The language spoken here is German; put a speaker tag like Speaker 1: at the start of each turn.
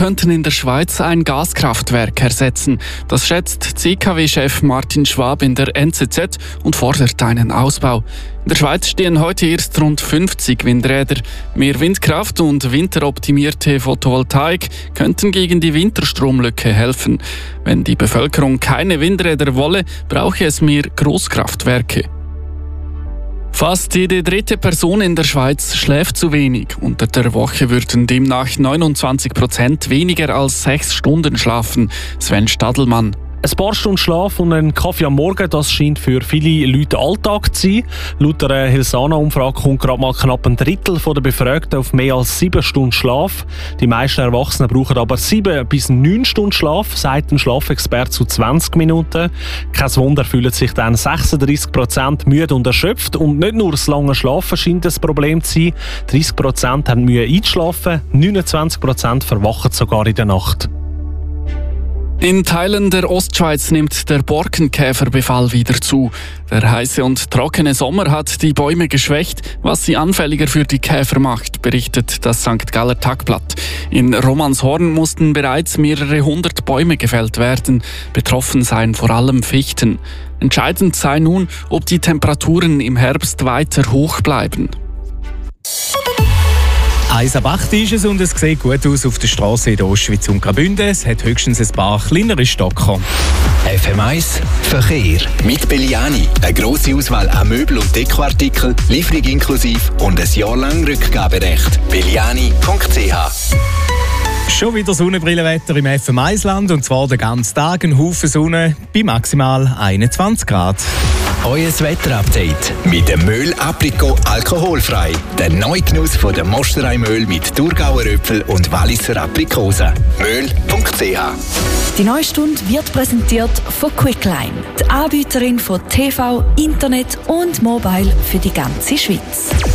Speaker 1: könnten in der Schweiz ein Gaskraftwerk ersetzen. Das schätzt CKW-Chef Martin Schwab in der NZZ und fordert einen Ausbau. In der Schweiz stehen heute erst rund 50 Windräder. Mehr Windkraft und winteroptimierte Photovoltaik könnten gegen die Winterstromlücke helfen. Wenn die Bevölkerung keine Windräder wolle, brauche es mehr Großkraftwerke. Fast jede dritte Person in der Schweiz schläft zu wenig. Unter der Woche würden demnach 29% weniger als 6 Stunden schlafen. Sven Stadelmann.
Speaker 2: Ein paar Stunden Schlaf und ein Kaffee am Morgen, das scheint für viele Leute Alltag zu sein. Laut einer Hilsana-Umfrage kommt gerade mal knapp ein Drittel der Befragten auf mehr als 7 Stunden Schlaf. Die meisten Erwachsenen brauchen aber 7 bis 9 Stunden Schlaf, sagt ein Schlafexperte zu 20 Minuten. Kein Wunder, fühlen sich dann 36% müde und erschöpft. Und nicht nur das lange Schlafen scheint ein Problem zu sein. 30% haben Mühe einzuschlafen, 29% verwachen sogar in der Nacht.
Speaker 1: In Teilen der Ostschweiz nimmt der Borkenkäferbefall wieder zu. Der heiße und trockene Sommer hat die Bäume geschwächt, was sie anfälliger für die Käfer macht, berichtet das St. Galler Tagblatt. In Romanshorn mussten bereits mehrere 100 Bäume gefällt werden. Betroffen seien vor allem Fichten. Entscheidend sei nun, ob die Temperaturen im Herbst weiter hoch bleiben.
Speaker 3: 1:08 ist es und es sieht gut aus auf der Straße in der Ostschweiz und Graubünden. Es hat höchstens ein paar kleinere Stocker.
Speaker 4: FM1 Verkehr mit Belliani. Eine grosse Auswahl an Möbel- und Dekoartikeln, Lieferung inklusive und ein Jahr lang Rückgaberecht. Belliani.ch.
Speaker 3: Schon wieder Sonnenbrillenwetter im FM1-Land und zwar den ganzen Tag, ein Haufen Sonne bei maximal 21 Grad.
Speaker 4: Euer Wetterupdate mit dem Möhl Aprikot alkoholfrei. Der neue Genuss von der Mosterei-Möhl mit Thurgauer Äpfel und Walliser Aprikosen. Möhl.ch.
Speaker 5: Die neue Stunde wird präsentiert von Quickline, die Anbieterin von TV, Internet und Mobile für die ganze Schweiz.